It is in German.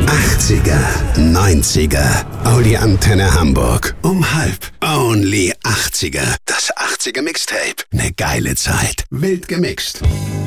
80er, 90er, Audi Antenne Hamburg. Um 1:30. Only 80er. Das 80er Mixtape. Ne geile Zeit. Wild gemixt.